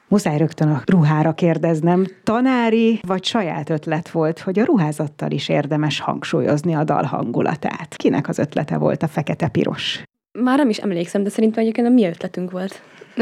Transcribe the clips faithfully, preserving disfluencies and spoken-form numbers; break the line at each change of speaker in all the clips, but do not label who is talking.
Muszáj rögtön a ruhára kérdeznem. Tanári vagy saját ötlet volt, hogy a ruházattal is érdemes hangsúlyozni a dal hangulatát? Kinek az ötlete volt a fekete-piros?
Már nem is emlékszem, de szerintem egyébként a mi ötletünk volt.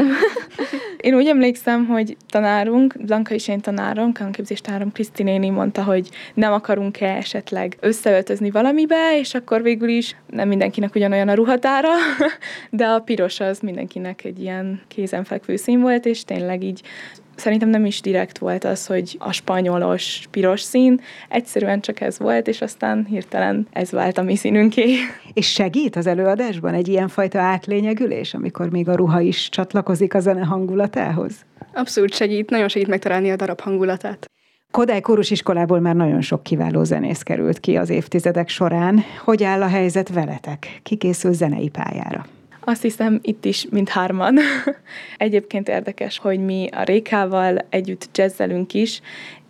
Én úgy emlékszem, hogy tanárunk, Blanka is én tanárom, kanképzés tanárom, Kriszti néni mondta, hogy nem akarunk-e esetleg összeöltözni valamibe, és akkor végül is nem mindenkinek ugyanolyan a ruhatára, de a piros az mindenkinek egy ilyen kézenfekvő szín volt, és tényleg így szerintem nem is direkt volt az, hogy a spanyolos piros szín, egyszerűen csak ez volt, és aztán hirtelen ez vált a mi színünké.
És segít az előadásban egy ilyenfajta átlényegülés, amikor még a ruha is csatlakozik a zene hangulatához?
Abszolút segít, nagyon segít megtalálni a darab hangulatát.
Kodály Kórusiskolából már nagyon sok kiváló zenész került ki az évtizedek során. Hogy áll a helyzet veletek? Ki készül zenei pályára?
Azt hiszem, itt is mindhárman. Egyébként érdekes, hogy mi a Rékával együtt jazzelünk is,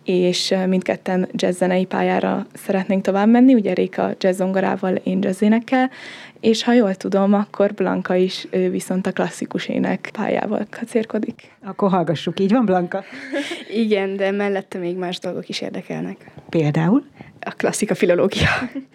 és mindketten jazzzenei pályára szeretnénk tovább menni, ugye Réka jazzzongorával, én jazzénekkel, és ha jól tudom, akkor Blanka is, ő viszont a klasszikus ének pályával kacérkodik.
Akkor hallgassuk, így van, Blanka?
Igen, de mellette még más dolgok is érdekelnek.
Például?
A klasszika filológia.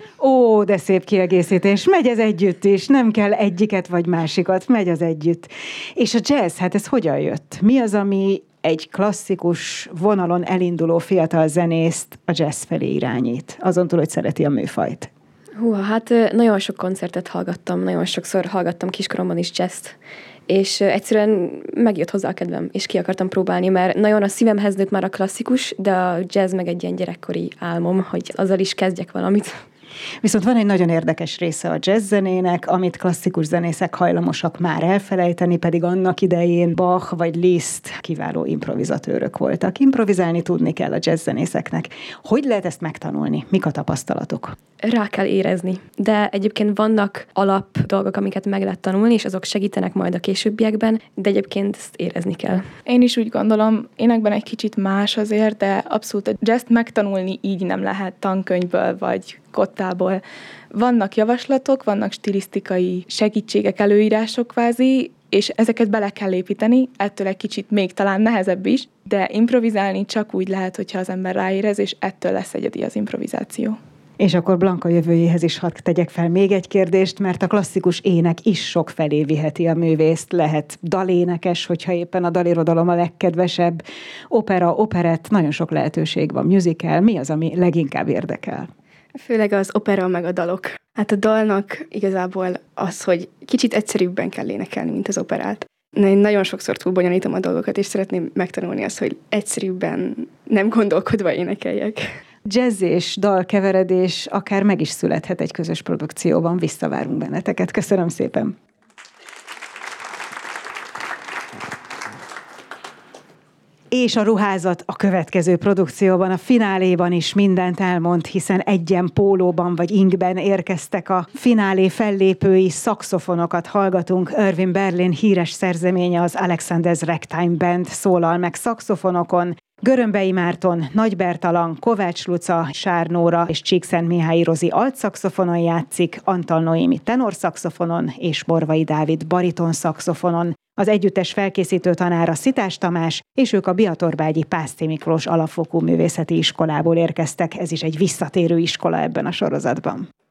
Ó, de szép kiegészítés. Megy ez együtt is, nem kell egyiket vagy másikat, megy az együtt. És a jazz, hát ez hogyan jött? Mi az, ami egy klasszikus vonalon elinduló fiatal zenészt a jazz felé irányít, azon túl, hogy szereti a műfajt?
Húha, hát nagyon sok koncertet hallgattam, nagyon sokszor hallgattam kiskoromban is jazzt, és egyszerűen megjött hozzá a kedvem, és ki akartam próbálni, mert nagyon a szívemhez nőtt már a klasszikus, de a jazz meg egy ilyen gyerekkori álmom, hogy azzal is kezdjek valamit.
Viszont van egy nagyon érdekes része a jazzzenének, amit klasszikus zenészek hajlamosak már elfelejteni, pedig annak idején Bach vagy Liszt kiváló improvizatőrök voltak. Improvizálni tudni kell a jazzzenészeknek. Hogy lehet ezt megtanulni? Mik a tapasztalatok?
Rá kell érezni, de egyébként vannak alap dolgok, amiket meg lehet tanulni, és azok segítenek majd a későbbiekben, de egyébként ezt érezni kell.
Én is úgy gondolom, énekben egy kicsit más azért, de abszolút a jazzt megtanulni így nem lehet tankönyvből vagy kottából. Vannak javaslatok, vannak stilisztikai segítségek, előírások kvázi, és ezeket bele kell építeni, ettől egy kicsit még talán nehezebb is, de improvizálni csak úgy lehet, hogyha az ember ráérez, és ettől lesz egyedi az improvizáció.
És akkor Blanka jövőjéhez is hadd tegyek fel még egy kérdést, mert a klasszikus ének is sok felé viheti a művészt. Lehet dalénekes, hogyha éppen a dalirodalom a legkedvesebb, opera, operett, nagyon sok lehetőség van, musical. Mi az, ami leginkább érdekel?
Főleg az opera meg a dalok. Hát a dalnak igazából az, hogy kicsit egyszerűbben kell énekelni, mint az operát. Én nagyon sokszor túlbonyolítom a dolgokat, és szeretném megtanulni azt, hogy egyszerűbben nem gondolkodva énekeljek.
Jazz és dalkeveredés akár meg is születhet egy közös produkcióban. Visszavárunk benneteket. Köszönöm szépen! És a ruházat a következő produkcióban, a fináléban is mindent elmond, hiszen egyen pólóban vagy ingben érkeztek a finálé fellépői, szaxofonokat hallgatunk. Irving Berlin híres szerzeménye, az Alexander's Ragtime Band szólal meg szaxofonokon. Görömbei Márton, Nagy Bertalan, Kovács Luca, Sárnóra és Csíkszentmihályi Rozi altszaxofonon játszik, Antal Noémi tenorszaxofonon és Morvai Dávid baritonszaxofonon. Az együttes felkészítő tanára Szitás Tamás, és ők a Biatorbágyi Pászti Miklós Alapfokú Művészeti Iskolából érkeztek. Ez is egy visszatérő iskola ebben a sorozatban.